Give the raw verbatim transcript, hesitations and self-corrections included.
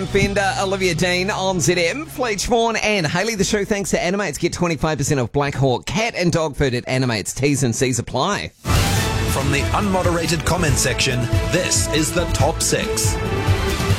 Fender, Olivia Dean on Z M, Fleetch Vaughan and Hayley. The show thanks to Animates. Get twenty-five percent off Black Hawk cat and dog food at Animates. T's and C's apply. From the unmoderated comment section, this is the Top six.